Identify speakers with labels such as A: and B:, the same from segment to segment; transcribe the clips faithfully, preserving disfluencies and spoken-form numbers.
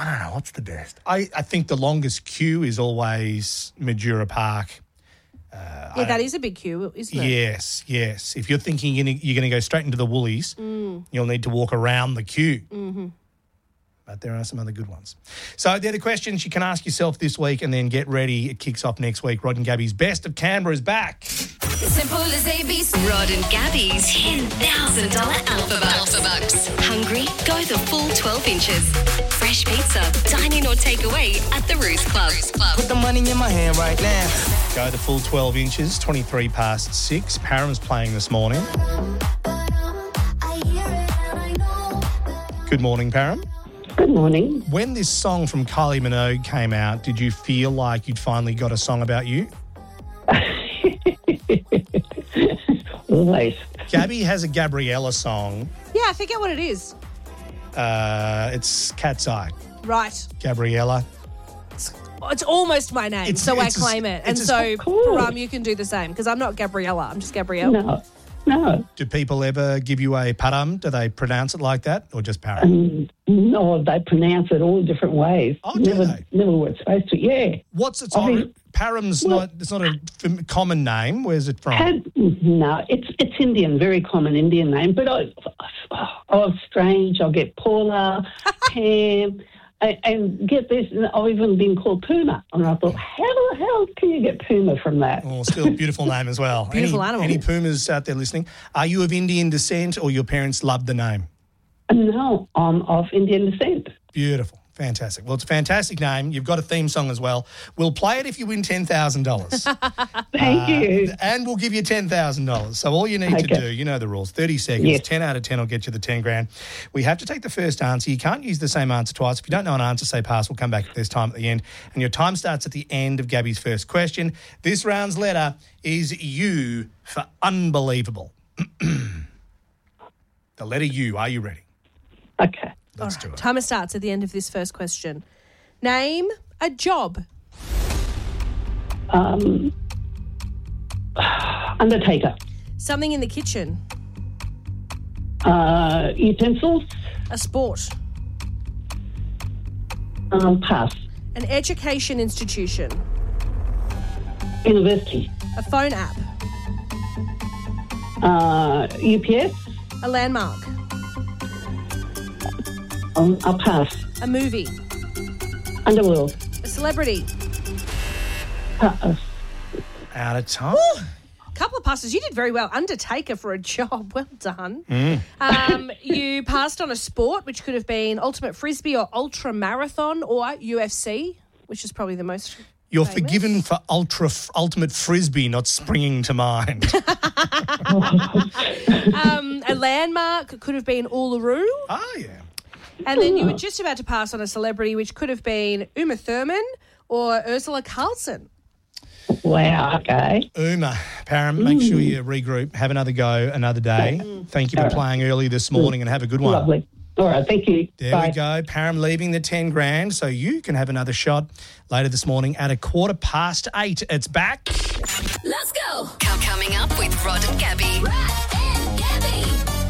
A: I don't know, what's the best? I, I think the longest queue is always Majura Park. Uh,
B: yeah, that is a big queue, isn't it?
A: Yes, yes. If you're thinking you're going to go straight into the Woolies, mm. you'll need to walk around the queue.
B: Mm-hmm.
A: But there are some other good ones. So they're the questions you can ask yourself this week and then get ready. It kicks off next week. Rod and Gabby's Best of Canberra is back.
C: Simple as A B C. Rod and Gabby's ten thousand dollars Alpha Bucks. Alpha Bucks. Hungry? Go the full twelve inches. Fresh pizza. Dine in or take away at the Roost Club.
D: Put the money in my hand right now.
A: Go the full twelve inches, twenty-three past six. Param's playing this morning. Good morning, Param.
E: Good morning.
A: When this song from Kylie Minogue came out, did you feel like you'd finally got a song about you?
E: Always.
A: Gabby has a Gabriella song.
B: Yeah, I forget what it is.
A: Uh, it's Cat's Eye.
B: Right.
A: Gabriella.
B: It's, it's almost my name,
A: It's-
B: so I
A: it's as-
B: claim it. And
A: it's as
B: so,
E: cool.
B: Param, you can do the same, because I'm not Gabriella. I'm just Gabrielle.
E: No, no.
A: Do people ever give you a param? Do they pronounce it like that or just param?
E: Um, no, they pronounce it all different ways.
A: Oh, do
E: never,
A: they?
E: Never what it's supposed to. Yeah.
A: What's its
E: I mean-
A: origin? Param's
E: Well-
A: not, it's not a f- common name. Where's it from?
E: Had, no, it's it's Indian, very common Indian name. But I, I was strange. I'll get Paula, Pam, and, and get this. I've even been called Puma, and I thought, how the hell can you get Puma from that?
A: Oh, still a beautiful name as well.
B: Beautiful
A: any,
B: animal.
A: Any Pumas out there listening? Are you of Indian descent or your parents loved the name?
E: No, I'm of Indian descent.
A: Beautiful. Fantastic. Well, it's a fantastic name. You've got a theme song as well. We'll play it if you win ten thousand dollars.
E: Thank you.
A: And we'll give you ten thousand dollars. So all you need to
E: Okay.
A: do, you know the rules, thirty seconds,
E: Yes.
A: ten out of ten will get you the ten grand. We have to take the first answer. You can't use the same answer twice. If you don't know an answer, say pass. We'll come back if there's time at the end. And your time starts at the end of Gabby's first question. This round's letter is U for unbelievable. The letter U. Are you ready?
E: Okay.
A: Let's
B: All
A: do
B: right.
A: it.
B: Timer starts at the end of this first question. Name a job.
E: Um, undertaker.
B: Something in the kitchen.
E: Uh, utensils.
B: A sport.
E: Um, pass.
B: An education institution.
E: University.
B: A phone app.
E: Uh, U P S.
B: A landmark.
E: Um, I'll pass.
B: A movie.
E: Underworld.
B: A celebrity.
E: Pass.
A: Out of time.
B: A couple of passes. You did very well. Undertaker for a job. Well done. Um, you passed on a sport, which could have been ultimate frisbee or ultra marathon or U F C, which is probably the most
A: You're
B: famous.
A: forgiven for ultra ultimate frisbee not springing to mind.
B: Um, a landmark could have been Uluru.
A: Oh, yeah.
B: And then you were just about to pass on a celebrity, which could have been Uma Thurman or Ursula Carlson.
E: Wow, okay.
A: Uma, Param, make sure you regroup. Have another go another day. Thank you for
E: All right.
A: playing early this morning and have a good one.
E: Lovely. All right, thank you.
A: There
E: Bye.
A: we go. Param leaving the ten grand, so you can have another shot later this morning at a quarter past eight. It's back.
C: Let's go. Coming up with Rod and Gabby. Rod and Gabby.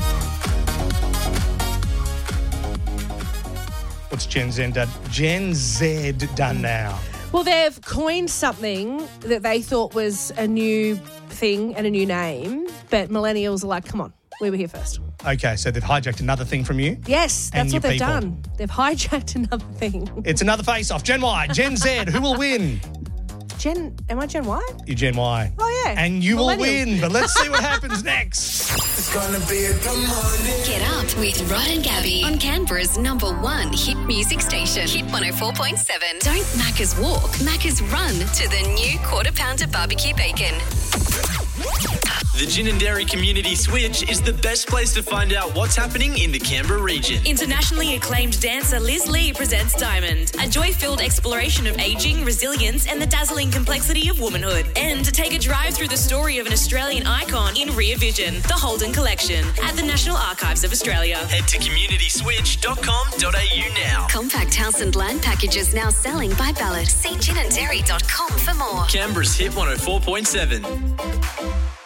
A: What's Gen Z done? Gen Z done now?
B: Well, they've coined something that they thought was a new thing and a new name, but millennials are like, come on, we were here first.
A: Okay, so they've hijacked another thing from you.
B: Yes,
A: And
B: that's
A: your
B: what they've
A: people.
B: done. They've hijacked another thing.
A: It's another face-off. Gen Y, Gen Z, who will win?
B: Gen, am I Gen Y?
A: You're Gen Y.
B: Oh, yeah.
A: And you will
B: Millennial.
A: win, but let's see what happens next.
D: It's gonna be a good morning.
C: Get up with Rod and Gabby on Canberra's number one hit music station, Hit one oh four point seven. Don't Macca's walk, Macca's run to the new quarter pounder barbecue bacon.
F: The Gin and Dairy Community Switch is the best place to find out what's happening in the Canberra region.
G: Internationally acclaimed dancer Liz Lee presents Diamond, a joy-filled exploration of aging, resilience, and the dazzling complexity of womanhood. And to take a drive through the story of an Australian icon in Rear Vision, the Holden Collection, at the National Archives of Australia.
F: Head to community switch dot com dot a u now.
C: Compact house and land packages now selling by ballot. See gin and dairy dot com for more.
F: Canberra's Hit one oh four point seven.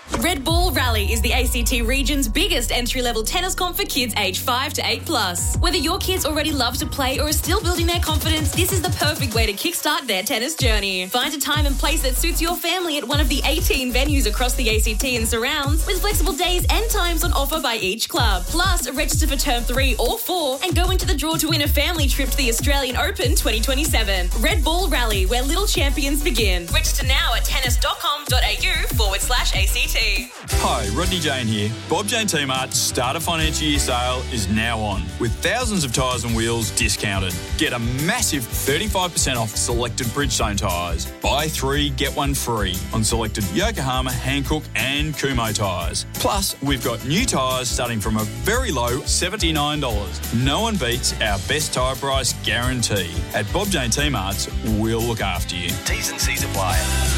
G: Red Ball Rally is the A C T region's biggest entry-level tennis comp for kids aged five to eight plus. Whether your kids already love to play or are still building their confidence, this is the perfect way to kickstart their tennis journey. Find a time and place that suits your family at one of the eighteen venues across the A C T and surrounds, with flexible days and times on offer by each club. Plus, register for term three or four and go into the draw to win a family trip to the Australian Open twenty twenty-seven. Red Ball Rally, where little champions begin. Register now at tennis.com.au forward slash ACT.
H: Hi, Rodney Jane here. Bob Jane T-Mart's start of financial year sale is now on, with thousands of tyres and wheels discounted. Get a massive thirty-five percent off selected Bridgestone tyres. Buy three, get one free on selected Yokohama, Hankook and Kumho tyres. Plus, we've got new tyres starting from a very low seventy-nine dollars. No one beats our best tyre price guarantee. At Bob Jane T-Mart's, we'll look after you.
F: T's and C's apply.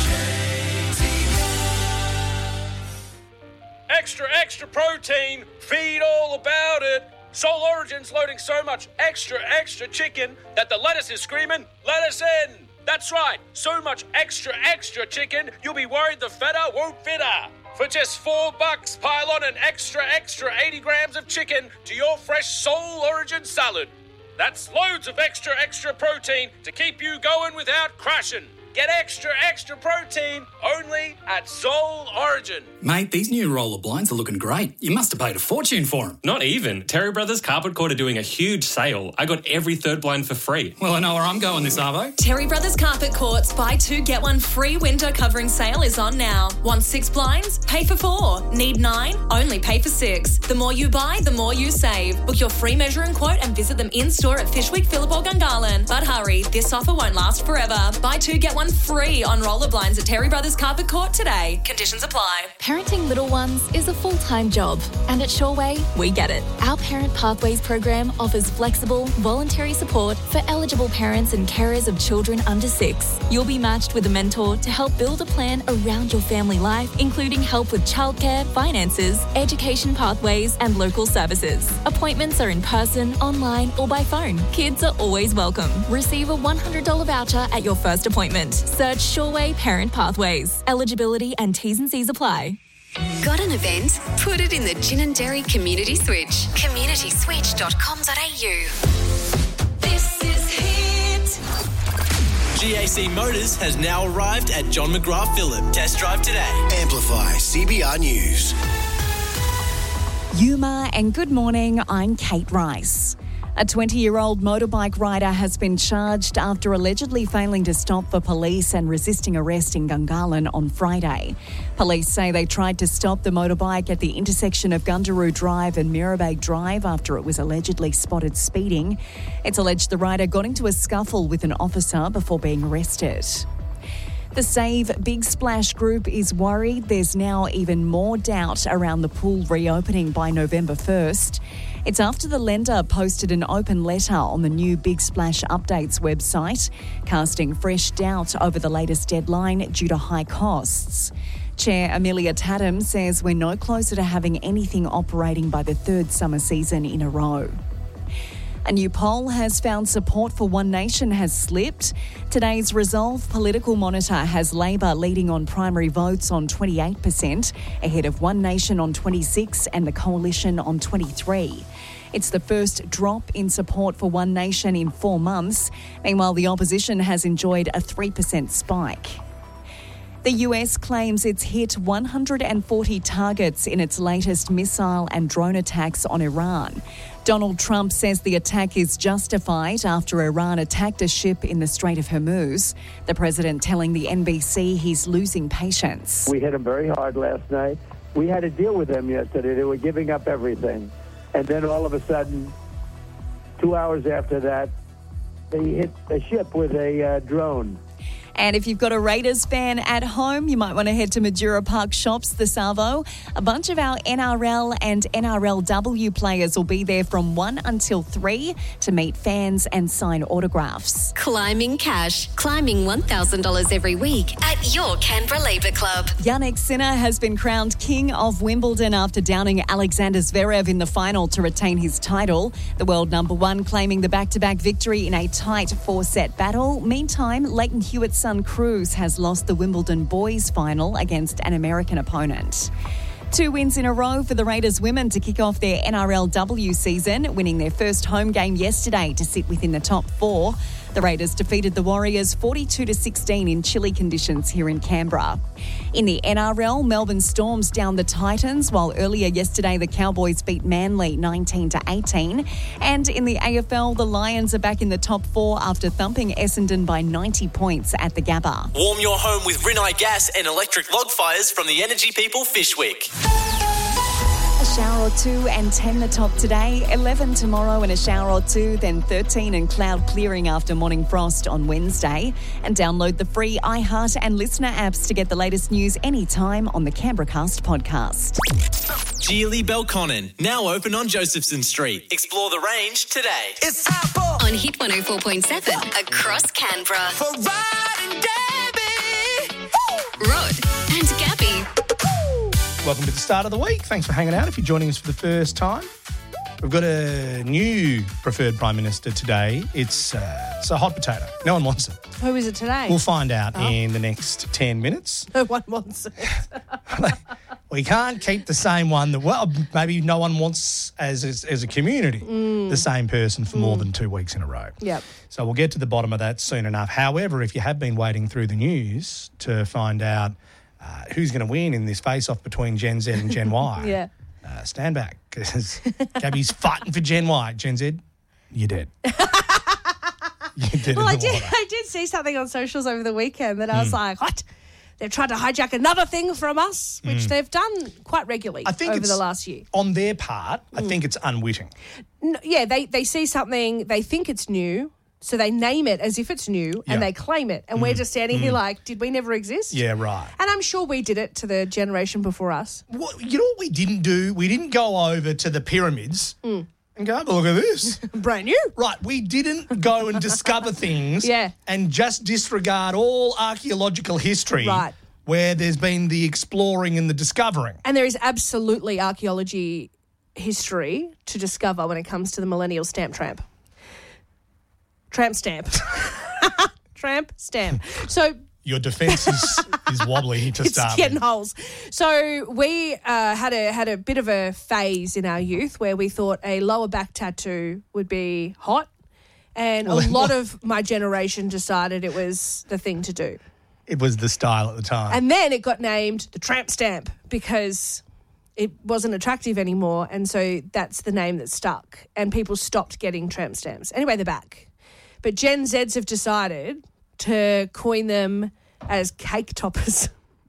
I: Extra, extra protein. Feed all about it. Soul Origin's loading so much extra, extra chicken that the lettuce is screaming, let us in. That's right. So much extra, extra chicken, you'll be worried the feta won't fit her. For just four bucks, pile on an extra, extra eighty grams of chicken to your fresh Soul Origin salad. That's loads of extra, extra protein to keep you going without crashing. Get extra, extra protein only at Soul Origin.
J: Mate, these new roller blinds are looking great. You must have paid a fortune for them.
K: Not even. Terry Brothers Carpet Court are doing a huge sale. I got every third blind for free.
J: Well, I know where I'm going this arvo.
G: Terry Brothers Carpet Court's buy two, get one free window covering sale is on now. Want six blinds? Pay for four. Need nine? Only pay for six. The more you buy, the more you save. Book your free measure and quote and visit them in-store at Fishwick, Phillip or Gungahlin. But hurry, this offer won't last forever. Buy two, get one free on roller blinds at Terry Brothers Carpet Court today. Conditions apply.
L: Parenting little ones is a full-time job, and at Shoreway, we get it. Our Parent Pathways program offers flexible, voluntary support for eligible parents and carers of children under six. You'll be matched with a mentor to help build a plan around your family life, including help with childcare, finances, education pathways, and local services. Appointments are in person, online, or by phone. Kids are always welcome. Receive a one hundred dollars voucher at your first appointment. Search Shoreway Parent Pathways. Eligibility and T's and C's apply.
C: Got an event? Put it in the Gin and Dairy Community Switch. community switch dot com dot a u.
G: This is Hit.
F: G A C Motors has now arrived at John McGrath Phillip. Test drive today.
M: Amplify C B R News.
N: Yuma and good morning, I'm Kate Rice. A twenty-year-old motorbike rider has been charged after allegedly failing to stop for police and resisting arrest in Gungahlin on Friday. Police say they tried to stop the motorbike at the intersection of Gundaroo Drive and Mirabeg Drive after it was allegedly spotted speeding. It's alleged the rider got into a scuffle with an officer before being arrested. The Save Big Splash Group is worried there's now even more doubt around the pool reopening by November first. It's after the lender posted an open letter on the new Big Splash Updates website, casting fresh doubt over the latest deadline due to high costs. Chair Amelia Tatum says we're no closer to having anything operating by the third summer season in a row. A new poll has found support for One Nation has slipped. Today's Resolve Political Monitor has Labor leading on primary votes on twenty-eight percent, ahead of One Nation on twenty-six and the Coalition on twenty-three. It's the first drop in support for One Nation in four months. Meanwhile, the opposition has enjoyed a three percent spike. The U S claims it's hit one hundred forty targets in its latest missile and drone attacks on Iran. Donald Trump says the attack is justified after Iran attacked a ship in the Strait of Hormuz. The president telling the N B C he's losing patience.
O: We hit them very hard last night. We had to deal with them yesterday. They were giving up everything. And then all of a sudden, two hours after that, they hit a ship with a uh, drone.
N: And if you've got a Raiders fan at home, you might want to head to Madura Park Shops this arvo. A bunch of our N R L and N R L W players will be there from one until three to meet fans and sign autographs.
C: Climbing cash. Climbing one thousand dollars every week at your Canberra Labour Club.
N: Jannik Sinner has been crowned King of Wimbledon after downing Alexander Zverev in the final to retain his title. The world number one claiming the back-to-back victory in a tight four-set battle. Meantime, Leighton Hewitt Sun Cruz has lost the Wimbledon boys final against an American opponent. Two wins in a row for the Raiders women to kick off their N R L W season, winning their first home game yesterday to sit within the top four. The Raiders defeated the Warriors forty-two to sixteen in chilly conditions here in Canberra. In the N R L, Melbourne Storms down the Titans, while earlier yesterday the Cowboys beat Manly nineteen to eighteen. And in the A F L, the Lions are back in the top four after thumping Essendon by ninety points at the Gabba.
F: Warm your home with Rinnai gas and electric log fires from the Energy People Fishwick.
N: A shower or two and ten the top today, eleven tomorrow and a shower or two, then thirteen and cloud clearing after morning frost on Wednesday. And download the free iHeart and Listener apps to get the latest news anytime on the Canberracast podcast.
F: Geely Belconnen, now open on Josephson Street. Explore the range today.
C: It's time for... On Hit one oh four point seven, across Canberra.
D: For Rod and Gabby.
C: Rod and Gabby.
A: Welcome to the start of the week. Thanks for hanging out. If you're joining us for the first time, we've got a new preferred Prime Minister today. It's, uh, it's a hot potato. No one wants it.
B: Who is it today?
A: We'll find out
B: Oh.
A: in the next ten minutes.
B: No one wants it.
A: We can't keep the same one that, well, maybe no one wants as, as, as a community,
B: Mm.
A: the same person for more than two weeks in a row.
B: Yep.
A: So we'll get to the bottom of that soon enough. However, if you have been waiting through the news to find out uh, who's going to win in this face-off between Gen Z and Gen Y,
B: Yeah.
A: uh, stand back, because Gabby's fighting for Gen Y. Gen Z, you're dead. You're dead
B: Well,
A: in
B: I
A: the
B: did,
A: water.
B: I did see something on socials over the weekend that I was
A: Mm.
B: like, what? They've tried to hijack another thing from us, which
A: Mm.
B: they've done quite regularly
A: I think
B: over
A: it's,
B: the last year.
A: on their part, I
B: Mm.
A: think it's unwitting.
B: No, yeah, they, they see something, they think it's new, so they name it as if it's new
A: Yeah.
B: and they claim it. And we're
A: Mm.
B: just standing here
A: Mm.
B: like, did we never exist?
A: Yeah, right.
B: And I'm sure we did it to the generation before us.
A: What, you know what we didn't do? We didn't go over to the pyramids
B: Mm.
A: and go, look at this.
B: Brand new.
A: Right, we didn't go and discover things
B: Yeah.
A: and just disregard all archaeological history
B: Right.
A: where there's been the exploring and the discovering.
B: And there is absolutely archaeology history to discover when it comes to the millennial stamp tramp. Tramp stamp. Tramp stamp. So
A: Your defence is, is wobbly to
B: it's
A: start
B: getting
A: with.
B: holes. So we uh, had a had a bit of a phase in our youth where we thought a lower back tattoo would be hot, and
A: Well,
B: a lot
A: what-
B: of my generation decided it was the thing to do.
A: It was the style at the time.
B: And then it got named the tramp stamp because it wasn't attractive anymore, and so that's the name that stuck, and people stopped getting tramp stamps. Anyway, they're back. But Gen Zs have decided to coin them as cake toppers.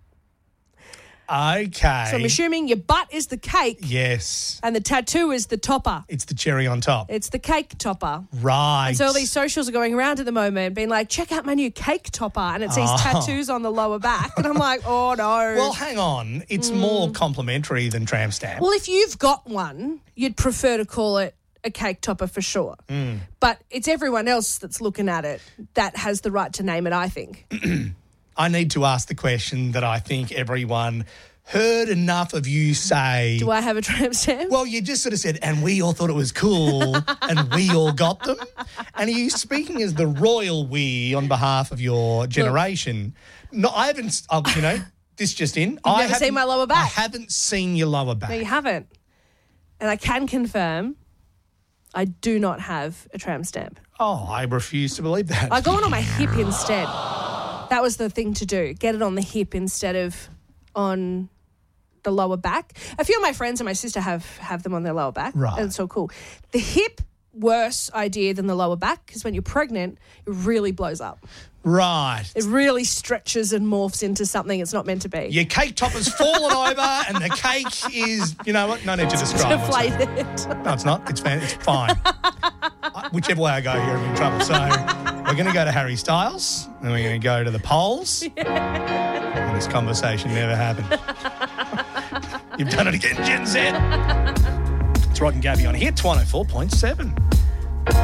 A: Okay.
B: So I'm assuming your butt is the cake
A: Yes.
B: and the tattoo is the topper.
A: It's the cherry on top.
B: It's the cake topper.
A: Right.
B: And so all these socials are going around at the moment being like, check out my new cake topper. And it says
A: Oh.
B: tattoos on the lower back. And I'm like, oh, no.
A: Well, hang on. It's
B: Mm.
A: more complimentary than tramp stamp.
B: Well, if you've got one, you'd prefer to call it a cake topper for sure.
A: Mm.
B: But it's everyone else that's looking at it that has the right to name it, I think.
A: I need to ask the question that I think everyone heard enough of you say.
B: Do I have a tramp stamp?
A: Well, you just sort of said, and we all thought it was cool, and we all got them. And are you speaking as the royal we on behalf of your generation? No, I haven't, uh, you know, this just in.
B: You've
A: I
B: never seen
A: haven't-
B: my lower back?
A: I haven't seen your lower back.
B: No, you haven't. And I can confirm I do not have a tramp stamp.
A: Oh, I refuse to believe that.
B: I got one on my hip instead. That was the thing to do. Get it on the hip instead of on the lower back. A few of my friends and my sister have, have them on their lower back.
A: Right.
B: And it's so cool. The hip, worse idea than the lower back because when you're pregnant, it really blows up.
A: Right.
B: It really stretches and morphs into something it's not meant to be.
A: Your cake topper's fallen over and the cake is, you know what, no need to describe what's happening.
B: Deflated.
A: No, it's not. It's fan- it's fine. I- Whichever way I go here, I'm in trouble. So we're going to go to Harry Styles, and we're going to go to the polls. And this conversation never happened. You've done it again, Gen Z. It's Rod and Gabby on Hit one oh four point seven.